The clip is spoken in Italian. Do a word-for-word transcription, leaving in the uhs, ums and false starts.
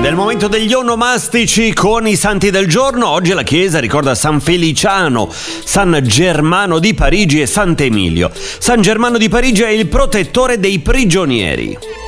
il momento degli onomastici con i santi del giorno. Oggi la chiesa ricorda San Feliciano, San Germano di Parigi e Sant'Emilio. San Germano di Parigi è il protettore dei prigionieri.